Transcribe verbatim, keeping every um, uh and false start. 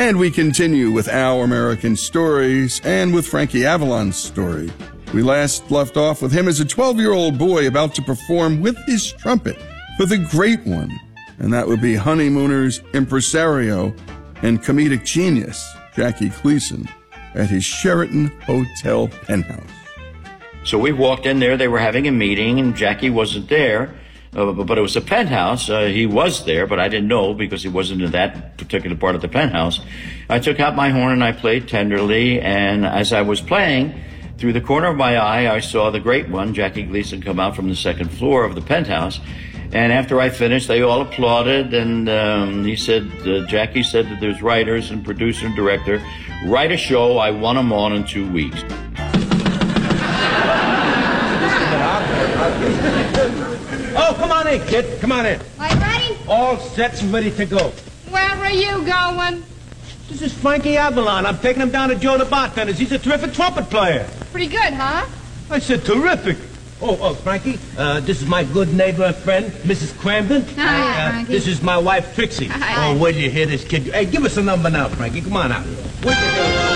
And we continue with Our American Stories and with Frankie Avalon's story. We last left off with him as a twelve-year-old boy about to perform with his trumpet for the great one, and that would be Honeymooners impresario and comedic genius, Jackie Gleason, at his Sheraton Hotel penthouse. So we walked in there, they were having a meeting, and Jackie wasn't there, uh, but it was a penthouse. Uh, he was there, but I didn't know because he wasn't in that particular part of the penthouse. I took out my horn and I played tenderly, and as I was playing, through the corner of my eye, I saw the great one, Jackie Gleason, come out from the second floor of the penthouse. And after I finished, they all applauded, and um, he said, uh, Jackie said that there's writers and producer and director, write a show, I want them on in two weeks. Oh, come on in, kid. Come on in. Are you ready? All set and ready to go. Where are you going? This is Frankie Avalon. I'm taking him down to Joe the bartender's. He's a terrific trumpet player. Pretty good, huh? I said terrific. Oh, oh, Frankie, uh, this is my good neighbor and friend, Missus Cramden. Hi, uh, Frankie. This is my wife, Trixie. Hi. Oh, where'd you hear this kid? Hey, give us a number now, Frankie. Come on out. Where'd you hear